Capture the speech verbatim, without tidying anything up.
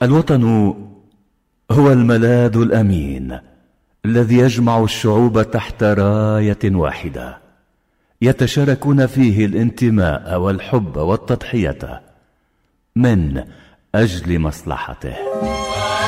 الوطن هو الملاذ الأمين الذي يجمع الشعوب تحت راية واحدة، يتشاركون فيه الانتماء والحب والتضحية من أجل مصلحته.